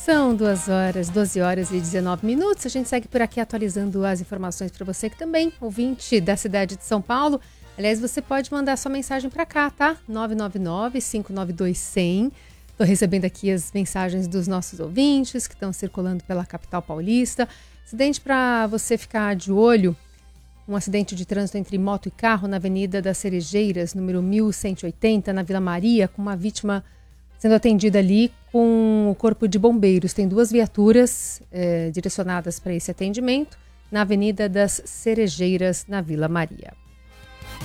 São 12 horas e 19 minutos. A gente segue por aqui atualizando as informações para você que também, ouvinte da cidade de São Paulo. Aliás, você pode mandar sua mensagem para cá, tá? 999-592-100. Estou recebendo aqui as mensagens dos nossos ouvintes que estão circulando pela capital paulista. Acidente para você ficar de olho. Um acidente de trânsito entre moto e carro na Avenida das Cerejeiras, número 1180, na Vila Maria, com uma vítima sendo atendida ali com o Corpo de Bombeiros. Tem 2 viaturas direcionadas para esse atendimento na Avenida das Cerejeiras, na Vila Maria.